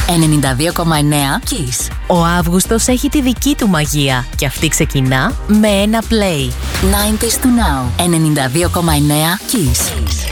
92,9 Kiss. Ο Αύγουστος έχει τη δική του μαγεία και αυτή ξεκινά με ένα play. 90s to now. 92,9 Kiss.